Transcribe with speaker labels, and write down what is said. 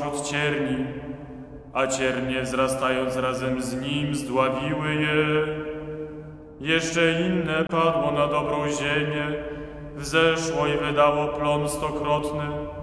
Speaker 1: wśród cierni, a ciernie wzrastając razem z nim zdławiły je. Jeszcze inne padło na dobrą ziemię, wzeszło i wydało plon stokrotny,